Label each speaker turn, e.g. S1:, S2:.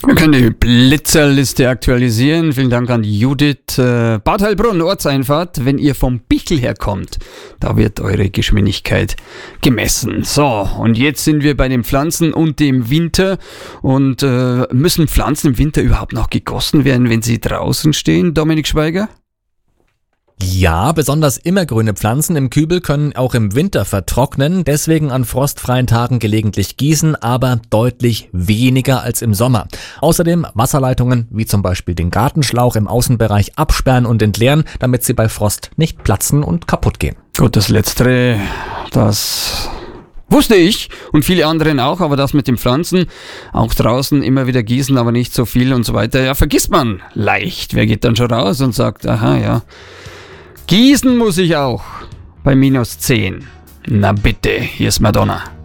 S1: Wir können die Blitzerliste aktualisieren. Vielen Dank an Judith. Bad Heilbrunn, Ortseinfahrt. Wenn ihr vom Bichl herkommt, da wird eure Geschwindigkeit gemessen. So, und jetzt sind wir bei den Pflanzen und dem Winter. Und müssen Pflanzen im Winter überhaupt noch gegossen werden, wenn sie draußen stehen, Dominik Schweiger?
S2: Ja, besonders immergrüne Pflanzen im Kübel können auch im Winter vertrocknen, deswegen an frostfreien Tagen gelegentlich gießen, aber deutlich weniger als im Sommer. Außerdem Wasserleitungen, wie zum Beispiel den Gartenschlauch im Außenbereich absperren und entleeren, damit sie bei Frost nicht platzen und kaputt gehen.
S1: Gut, das Letztere, das wusste ich und viele anderen auch, aber das mit den Pflanzen, auch draußen immer wieder gießen, aber nicht so viel und so weiter, ja, vergisst man leicht. Wer geht dann schon raus und sagt, aha, ja, gießen muss ich auch bei -10. Na bitte, hier ist Madonna.